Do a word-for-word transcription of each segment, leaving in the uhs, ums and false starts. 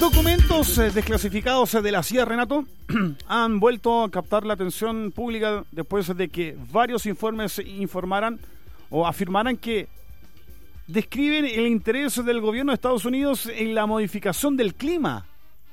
Documentos eh, desclasificados de la C I A, Renato, han vuelto a captar la atención pública después de que varios informes informaran o afirmaran que describen el interés del gobierno de Estados Unidos en la modificación del clima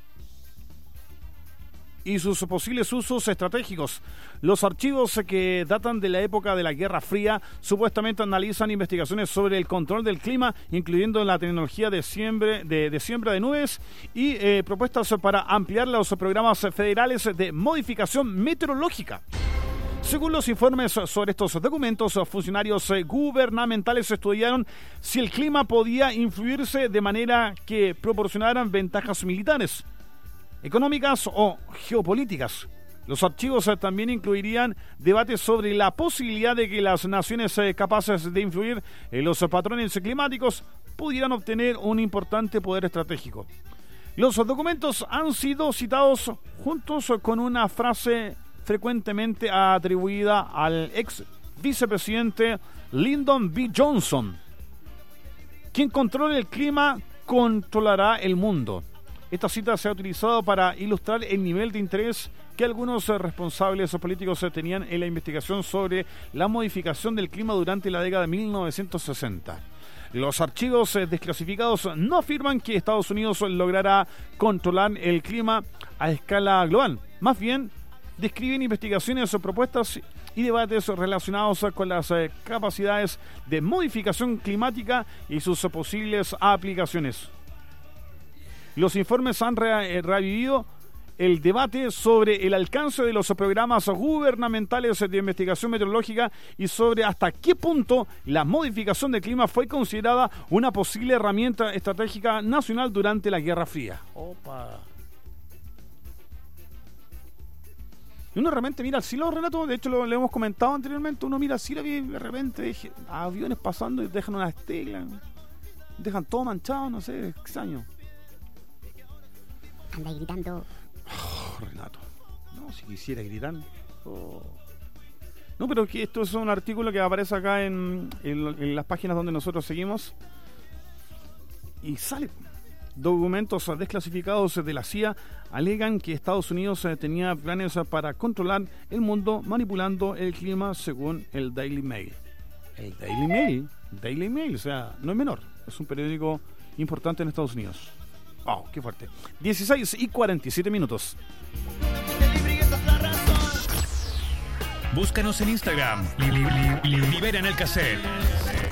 y sus posibles usos estratégicos. Los archivos que datan de la época de la Guerra Fría supuestamente analizan investigaciones sobre el control del clima, incluyendo la tecnología de siembra de, de, siembra de nubes y eh, propuestas para ampliar los programas federales de modificación meteorológica. Según los informes sobre estos documentos, funcionarios gubernamentales estudiaron si el clima podía influirse de manera que proporcionaran ventajas militares, económicas o geopolíticas. Los archivos también incluirían debates sobre la posibilidad de que las naciones capaces de influir en los patrones climáticos pudieran obtener un importante poder estratégico. Los documentos han sido citados juntos con una frase frecuentemente atribuida al ex vicepresidente Lyndon B. Johnson: quien controle el clima controlará el mundo. Esta cita se ha utilizado para ilustrar el nivel de interés que algunos responsables políticos tenían en la investigación sobre la modificación del clima durante la década de mil novecientos sesenta. Los archivos desclasificados no afirman que Estados Unidos logrará controlar el clima a escala global. Más bien, describen investigaciones, propuestas y debates relacionados con las capacidades de modificación climática y sus posibles aplicaciones. Los informes han re- revivido el debate sobre el alcance de los programas gubernamentales de investigación meteorológica y sobre hasta qué punto la modificación del clima fue considerada una posible herramienta estratégica nacional durante la Guerra Fría. Opa. Y uno de repente mira al cielo, Renato, de hecho lo, lo hemos comentado anteriormente, uno mira al cielo y de repente deje, aviones pasando y dejan unas estelas, dejan todo manchado, no sé, extraño. Anda gritando. Oh, Renato, no, si quisiera gritar. Oh. No, pero que esto es un artículo que aparece acá en, en, en las páginas donde nosotros seguimos y sale. Documentos desclasificados de la C I A alegan que Estados Unidos tenía planes para controlar el mundo manipulando el clima, según el Daily Mail. El Daily Mail, Daily Mail, o sea, no es menor, es un periódico importante en Estados Unidos. Wow, qué fuerte. dieciséis y cuarenta y siete minutos. Búscanos en Instagram. Li- li- li- Libera en el cassette.